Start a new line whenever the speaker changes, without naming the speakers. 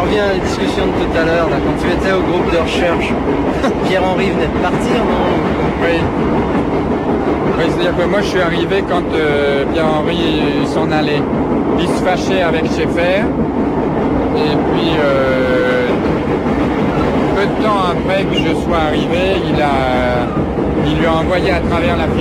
revient à la discussion de tout à l'heure, là, quand tu étais au groupe de recherche. Pierre-Henri venait de partir, non?
Oui. Oui, c'est-à-dire que moi je suis arrivé quand Pierre-Henri s'en allait. Il se fâchait avec Schaeffer. Et puis, peu de temps après que je sois arrivé, il lui a envoyé à travers la